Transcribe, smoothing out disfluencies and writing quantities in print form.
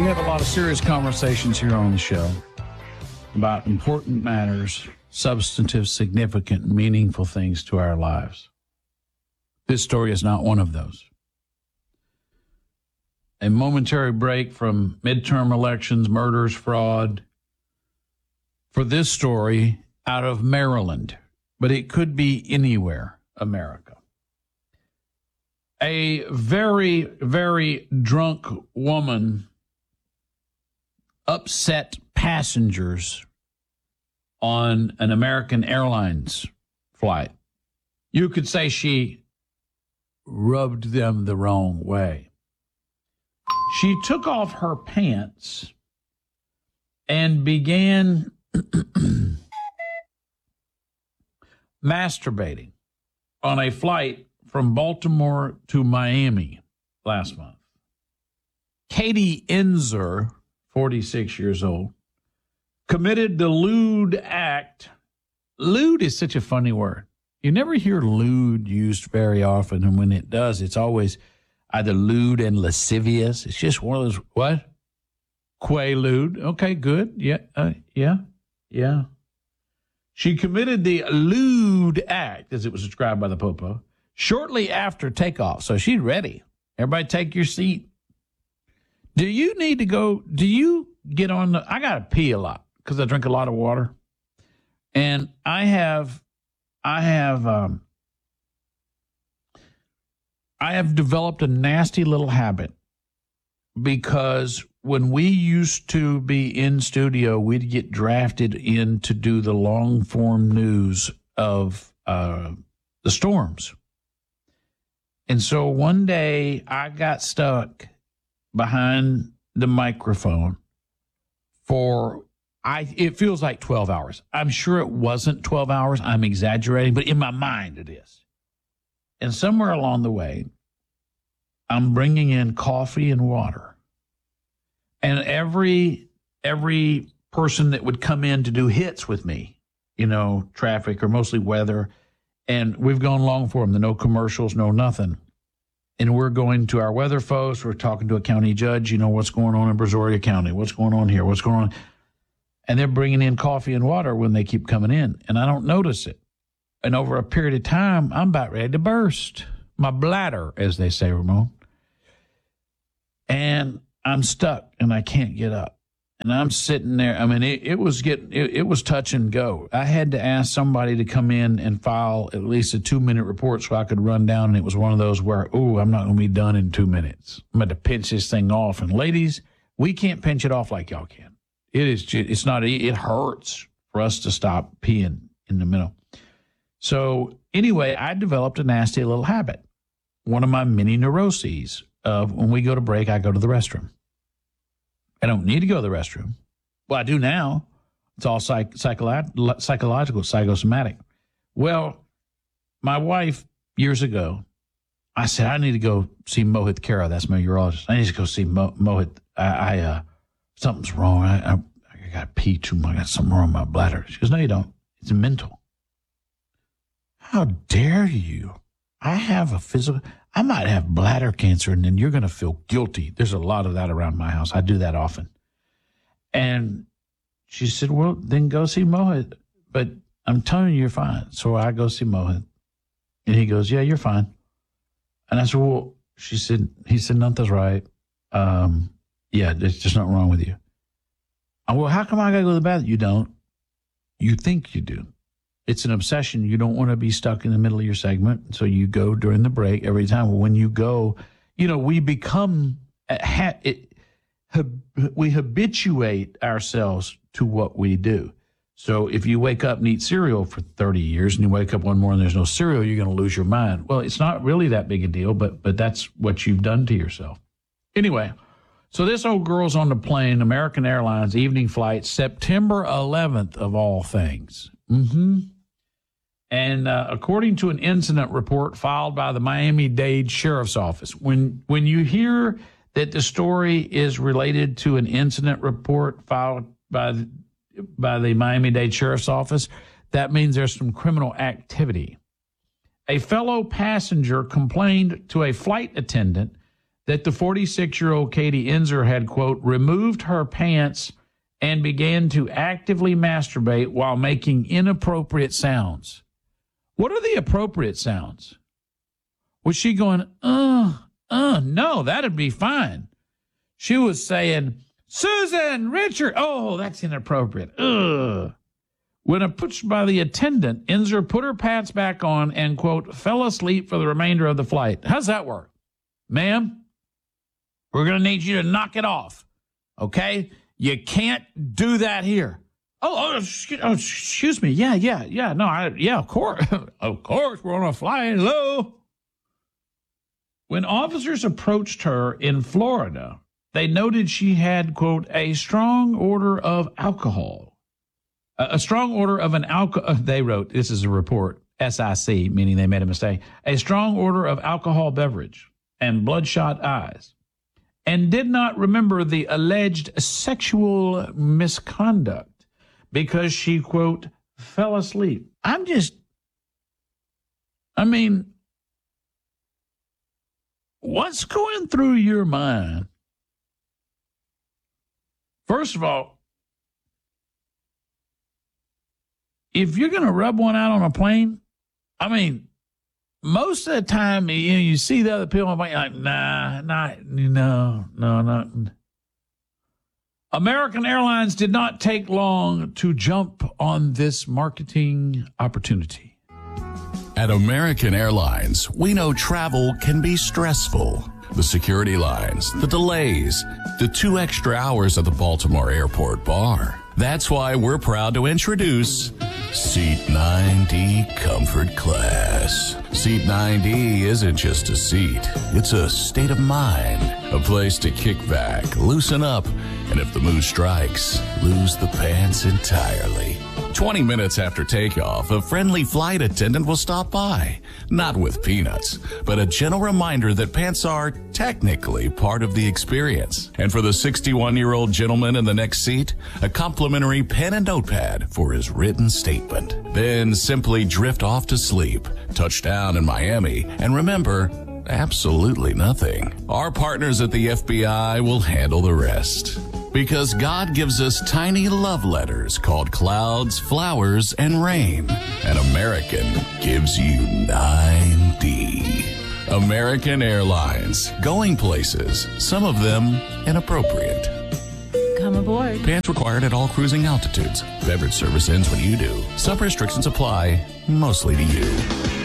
have a lot of serious conversations here on the show about important matters, substantive, significant, meaningful things to our lives. This story is not one of those. A momentary break from midterm elections, murders, fraud, for this story out of Maryland, but it could be anywhere, America. A very, very drunk woman upset passengers on an American Airlines flight. You could say she rubbed them the wrong way. She took off her pants and began masturbating on a flight from Baltimore to Miami last month. Katie Enzer, 46 years old, committed the lewd act. Lewd is such a funny word. You never hear lewd used very often, and when it does, it's always either lewd and lascivious. It's just one of those, what? Quaalude. Okay, good. Yeah. She committed the lewd act, as it was described by the Popo, shortly after takeoff. So she's ready. Everybody take your seat. Do you need to go? Do you get on the? I got to pee a lot because I drink a lot of water, and I have developed a nasty little habit because when we used to be in studio, we'd get drafted in to do the long form news of the storms, and so one day I got stuck behind the microphone for, it feels like 12 hours. I'm sure it wasn't 12 hours. I'm exaggerating, but in my mind it is. And somewhere along the way, I'm bringing in coffee and water. And every person that would come in to do hits with me, traffic or mostly weather, and we've gone long for them, no commercials, no nothing. And we're going to our weather folks. We're talking to a county judge, what's going on in Brazoria County, what's going on here, what's going on. And they're bringing in coffee and water when they keep coming in, and I don't notice it. And over a period of time, I'm about ready to burst. My bladder, as they say, Ramon. And I'm stuck, and I can't get up. And I'm sitting there. I mean, it was touch and go. I had to ask somebody to come in and file at least a 2-minute report so I could run down. And it was one of those where, I'm not going to be done in 2 minutes. I'm going to pinch this thing off. And ladies, we can't pinch it off like y'all can. It hurts for us to stop peeing in the middle. So anyway, I developed a nasty little habit. One of my many neuroses of when we go to break, I go to the restroom. I don't need to go to the restroom. Well, I do now. It's all psychological, psychosomatic. Well, my wife, years ago, I said, I need to go see Mohit Khera. That's my urologist. I need to go see Mohit. Something's wrong. I got to pee too much. I got something wrong with my bladder. She goes, no, you don't. It's mental. How dare you? I might have bladder cancer, and then you're going to feel guilty. There's a lot of that around my house. I do that often. And she said, well, then go see Mohit. But I'm telling you, you're fine. So I go see Mohit. And he goes, yeah, you're fine. And I said, well, he said, nothing's right. Yeah, there's just nothing wrong with you. Well, how come I got to go to the bathroom? You don't. You think you do. It's an obsession. You don't want to be stuck in the middle of your segment, so you go during the break every time. Well, when you go, we become, we habituate ourselves to what we do. So if you wake up and eat cereal for 30 years and you wake up one morning and there's no cereal, you're going to lose your mind. Well, it's not really that big a deal, but that's what you've done to yourself. Anyway, so this old girl's on the plane, American Airlines, evening flight, September 11th of all things. And according to an incident report filed by the Miami-Dade Sheriff's Office, when you hear that the story is related to an incident report filed by the Miami-Dade Sheriff's Office, that means there's some criminal activity. A fellow passenger complained to a flight attendant that the 46-year-old Katie Enzer had, quote, removed her pants and began to actively masturbate while making inappropriate sounds. What are the appropriate sounds? Was she going, no, that'd be fine. She was saying, Susan, Richard, oh, that's inappropriate. Ugh. When approached by the attendant, Enzer put her pants back on and, quote, fell asleep for the remainder of the flight. How's that work? Ma'am, we're going to need you to knock it off, okay? You can't do that here. Excuse me. Yeah. No, of course. Of course, we're on a flying low. When officers approached her in Florida, they noted she had, quote, a strong odor of alcohol. A strong odor of an alcohol, they wrote, this is a report, SIC, meaning they made a mistake, a strong odor of alcohol beverage and bloodshot eyes, and did not remember the alleged sexual misconduct because she, quote, fell asleep. What's going through your mind? First of all, if you're going to rub one out on a plane, most of the time, you see the other people on the plane, you're like, no. American Airlines did not take long to jump on this marketing opportunity. At American Airlines, we know travel can be stressful. The security lines, the delays, the 2 extra hours at the Baltimore Airport bar. That's why we're proud to introduce Seat 9D Comfort Class. Seat 9D isn't just a seat, it's a state of mind, a place to kick back, loosen up, and if the mood strikes, lose the pants entirely. 20 minutes after takeoff, a friendly flight attendant will stop by, not with peanuts, but a gentle reminder that pants are technically part of the experience. And for the 61-year-old gentleman in the next seat, a complimentary pen and notepad for his written statement. Then simply drift off to sleep, touch down in Miami, and remember, absolutely nothing. Our partners at the FBI will handle the rest. Because God gives us tiny love letters called clouds, flowers, and rain. And American gives you 9D. American Airlines. Going places, some of them inappropriate. Come aboard. Pants required at all cruising altitudes. Beverage service ends when you do. Some restrictions apply, mostly to you.